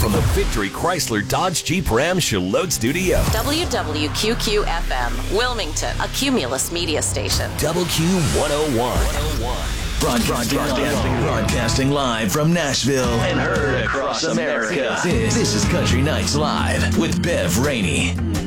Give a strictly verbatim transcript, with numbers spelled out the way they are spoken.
from the Victory Chrysler Dodge Jeep Ram Charlotte Studio. W W Q Q F M, Wilmington, a Cumulus media station. Double Q one oh one. Broadcasting, broadcasting, broadcasting live from Nashville and heard across America. This, this is Country Nights Live with Bev Rainey.